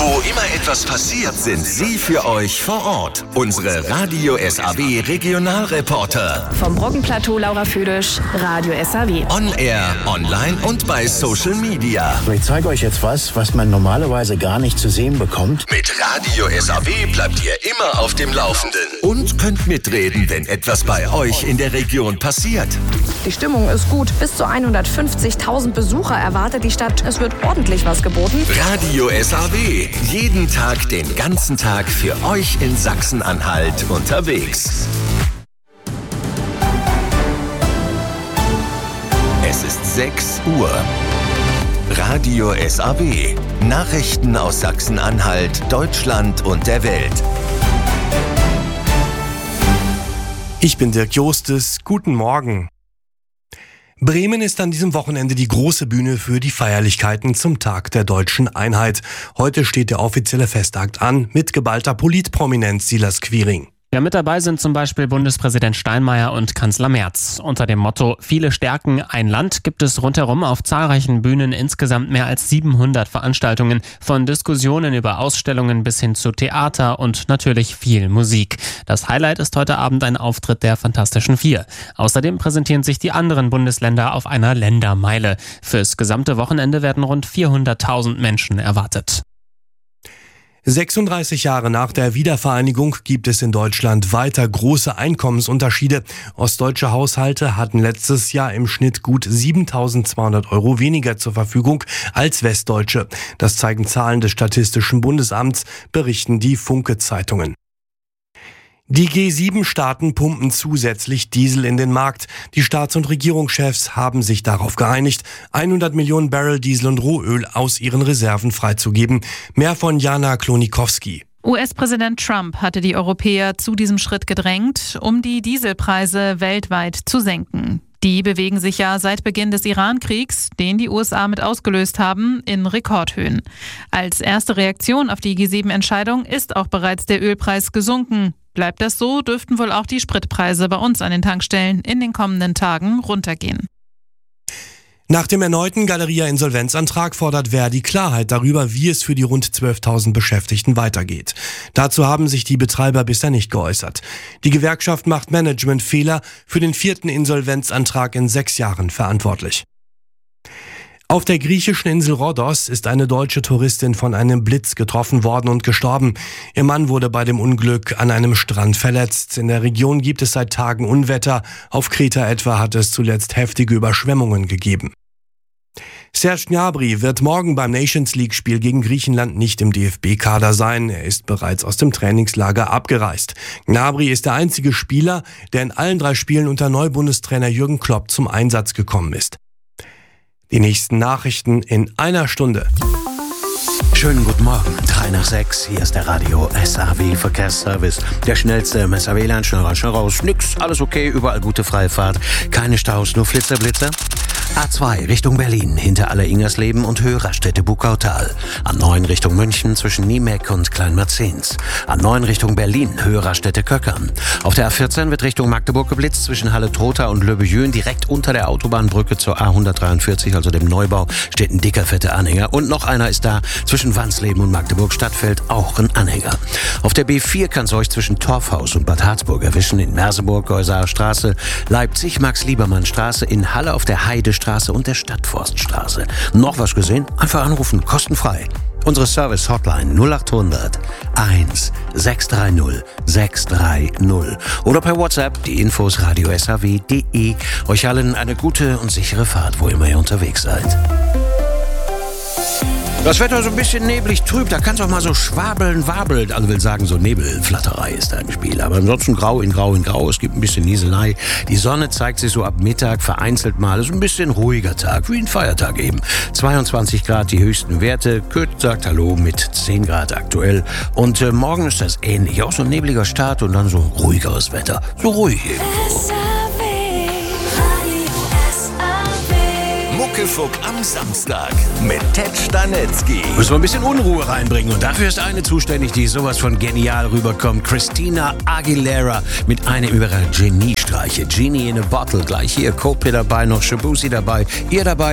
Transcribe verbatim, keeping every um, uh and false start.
Wo immer etwas passiert, sind sie für euch vor Ort. Unsere Radio S A W Regionalreporter. Vom Brockenplateau Laura Füdisch, Radio S A W. On Air, online und bei Social Media. Ich zeige euch jetzt was, was man normalerweise gar nicht zu sehen bekommt. Mit Radio S A W bleibt ihr immer auf dem Laufenden. Und könnt mitreden, wenn etwas bei euch in der Region passiert. Die Stimmung ist gut. Bis zu hundertfünfzigtausend Besucher erwartet die Stadt. Es wird ordentlich was geboten. Radio S A W. Jeden Tag, den ganzen Tag für euch in Sachsen-Anhalt unterwegs. Es ist sechs Uhr. Radio S A W. Nachrichten aus Sachsen-Anhalt, Deutschland und der Welt. Ich bin Dirk Jostes. Guten Morgen. Bremen ist an diesem Wochenende die große Bühne für die Feierlichkeiten zum Tag der Deutschen Einheit. Heute steht der offizielle Festakt an mit geballter Politprominenz, Silas Quiring. Ja, mit dabei sind zum Beispiel Bundespräsident Steinmeier und Kanzler Merz. Unter dem Motto Viele stärken ein Land gibt es rundherum auf zahlreichen Bühnen insgesamt mehr als siebenhundert Veranstaltungen, von Diskussionen über Ausstellungen bis hin zu Theater und natürlich viel Musik. Das Highlight ist heute Abend ein Auftritt der Fantastischen Vier. Außerdem präsentieren sich die anderen Bundesländer auf einer Ländermeile. Fürs gesamte Wochenende werden rund vierhunderttausend Menschen erwartet. sechsunddreißig Jahre nach der Wiedervereinigung gibt es in Deutschland weiter große Einkommensunterschiede. Ostdeutsche Haushalte hatten letztes Jahr im Schnitt gut siebentausendzweihundert Euro weniger zur Verfügung als Westdeutsche. Das zeigen Zahlen des Statistischen Bundesamts, berichten die Funke-Zeitungen. Die G sieben Staaten pumpen zusätzlich Diesel in den Markt. Die Staats- und Regierungschefs haben sich darauf geeinigt, hundert Millionen Barrel Diesel und Rohöl aus ihren Reserven freizugeben. Mehr von Jana Klonikowski. U S-Präsident Trump hatte die Europäer zu diesem Schritt gedrängt, um die Dieselpreise weltweit zu senken. Die bewegen sich ja seit Beginn des Iran-Kriegs, den die U S A mit ausgelöst haben, in Rekordhöhen. Als erste Reaktion auf die G sieben Entscheidung ist auch bereits der Ölpreis gesunken. Bleibt das so, dürften wohl auch die Spritpreise bei uns an den Tankstellen in den kommenden Tagen runtergehen. Nach dem erneuten Galeria-Insolvenzantrag fordert Verdi Klarheit darüber, wie es für die rund zwölftausend Beschäftigten weitergeht. Dazu haben sich die Betreiber bisher nicht geäußert. Die Gewerkschaft macht Managementfehler für den vierten Insolvenzantrag in sechs Jahren verantwortlich. Auf der griechischen Insel Rhodos ist eine deutsche Touristin von einem Blitz getroffen worden und gestorben. Ihr Mann wurde bei dem Unglück an einem Strand verletzt. In der Region gibt es seit Tagen Unwetter. Auf Kreta etwa hat es zuletzt heftige Überschwemmungen gegeben. Serge Gnabry wird morgen beim Nations League-Spiel gegen Griechenland nicht im D F B-Kader sein. Er ist bereits aus dem Trainingslager abgereist. Gnabry ist der einzige Spieler, der in allen drei Spielen unter Neubundestrainer Jürgen Klopp zum Einsatz gekommen ist. Die nächsten Nachrichten in einer Stunde. Schönen guten Morgen, drei nach sechs, hier ist der Radio S A W Verkehrsservice. Der schnellste im S A W-Land, schnell rein, schnell raus, nix, alles okay, überall gute freie Fahrt, keine Staus, nur Flitzer, Blitzer. A zwei Richtung Berlin, hinter Aller-Ingersleben und Hörerstätte Buckautal. A neun Richtung München zwischen Niemeck und Kleinmerzens. A neun Richtung Berlin, Hörerstätte Köckern. Auf der A vierzehn wird Richtung Magdeburg geblitzt zwischen Halle-Trotha und Löbejön. Direkt unter der Autobahnbrücke zur A hundertdreiundvierzig, also dem Neubau, steht ein dicker, fetter Anhänger. Und noch einer ist da, zwischen Wansleben und Magdeburg-Stadtfeld, auch ein Anhänger. Auf der B vier kann es euch zwischen Torfhaus und Bad Harzburg erwischen, in Merseburg, Geusaer Straße, Leipzig, Max-Liebermann-Straße, in Halle auf der Heidestraße und der Stadtforststraße. Noch was gesehen? Einfach anrufen, kostenfrei. Unsere Service-Hotline null achthundert eins sechs drei null sechs drei null oder per WhatsApp die Infos radio s a w punkt d e. Euch allen eine gute und sichere Fahrt, wo immer ihr unterwegs seid. Das Wetter so ein bisschen neblig trüb, da kann es auch mal so schwabeln, wabeln. Also will sagen, so Nebelflatterei ist da im Spiel. Aber ansonsten grau in grau in grau, es gibt ein bisschen Nieselei. Die Sonne zeigt sich so ab Mittag, vereinzelt mal. Es ist ein bisschen ruhiger Tag, wie ein Feiertag eben. zweiundzwanzig Grad die höchsten Werte. Köth sagt Hallo mit zehn Grad aktuell. Und äh, morgen ist das ähnlich. Auch so ein nebliger Start und dann so ruhigeres Wetter. So ruhig irgendwo. Muckefuck am Samstag mit Ted Stanetzky. Müssen wir ein bisschen Unruhe reinbringen und dafür ist eine zuständig, die sowas von genial rüberkommt. Christina Aguilera mit einem ihrer Geniestreiche. Genie in a Bottle. Gleich hier, Coldplay dabei, noch Shabuzi dabei. Ihr dabei.